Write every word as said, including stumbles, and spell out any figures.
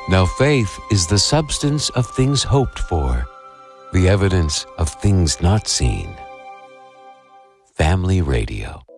Now faith is the substance of things hoped for, the evidence of things not seen. Family Radio.